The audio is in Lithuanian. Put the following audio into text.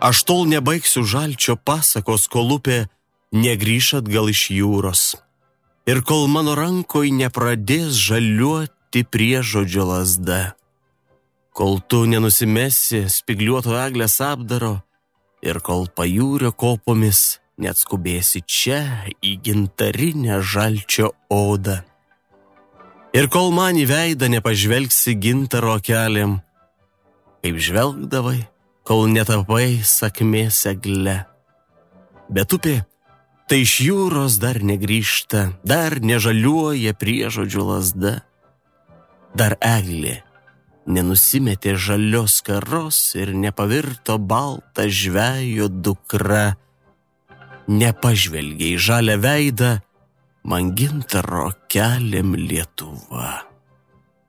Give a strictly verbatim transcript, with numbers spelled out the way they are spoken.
Aš tol nebaigsiu žalčio pasakos, kol upė negrįš atgal iš jūros. Ir kol mano rankoj nepradės žaliuoti priežodžio lazda. Kol tu nenusimesi spigliuoto eglės apdaro ir kol pajūrio kopomis neatskubėsi čia į gintarinę žalčio odą. Ir kol man į veidą nepažvelgsi gintaro keliam, kaip žvelgdavai, kol netapai sakmės egle. Bet upė tai iš jūros dar negrįžta, dar nežaliuoja priežodžio lazda. Dar eglė nenusimetė žalios karos ir nepavirto balta žvejo dukra. Nepažvelgė į žalią veidą man gintaro keliam Lietuva.